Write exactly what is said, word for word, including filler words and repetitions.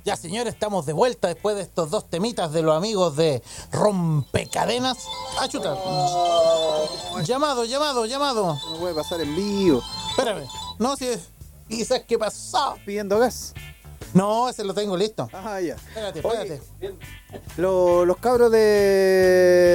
Ya, señores, estamos de vuelta después de estos dos temitas de los amigos de Rompecadenas. Ah, chuta. Oh, Llamado, llamado, llamado. no puede pasar en vivo. Espérame. No, si es... Quizás, ¿qué pasó? Pidiendo gas. No, ese lo tengo listo. Ah, ya. Espérate, Oye, espérate. lo- los cabros de